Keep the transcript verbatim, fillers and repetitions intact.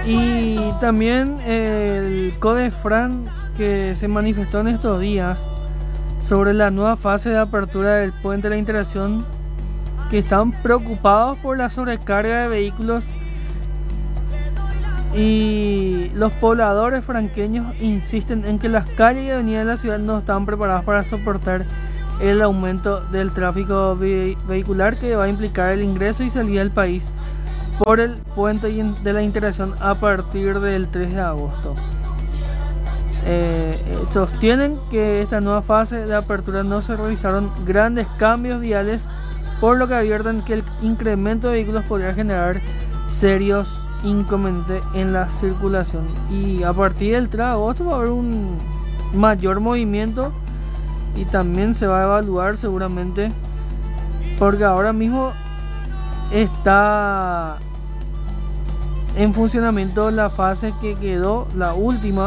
Y también el Codefran, que se manifestó en estos días sobre la nueva fase de apertura del puente de la integración, que están preocupados por la sobrecarga de vehículos, y los pobladores franqueños insisten en que las calles y avenidas de la ciudad no están preparadas para soportar el aumento del tráfico ve- vehicular que va a implicar el ingreso y salida del país por el puente de la integración a partir del tres de agosto. Eh, eh, sostienen que esta nueva fase de apertura no se realizaron grandes cambios viales, por lo que advierten que el incremento de vehículos podría generar serios inconvenientes en la circulación. Y a partir del tres de agosto va a haber un mayor movimiento y también se va a evaluar seguramente, porque ahora mismo está en funcionamiento la fase que quedó, la última